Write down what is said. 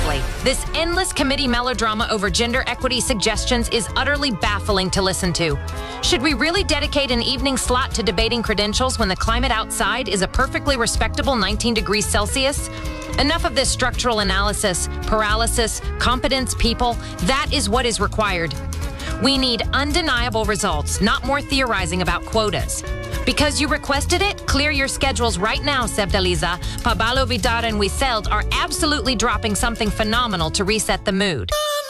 Seriously, this endless committee melodrama over gender equity suggestions is utterly baffling to listen to. Should we really dedicate an evening slot to debating credentials when the climate outside is a perfectly respectable 19 degrees Celsius? Enough of this structural analysis, paralysis, competence, people. That is what is required. We need undeniable results, not more theorizing about quotas. Because you requested it, clear your schedules right now, Sebdaliza. Pabalo Vidar and Wieseld are absolutely dropping something phenomenal to reset the mood.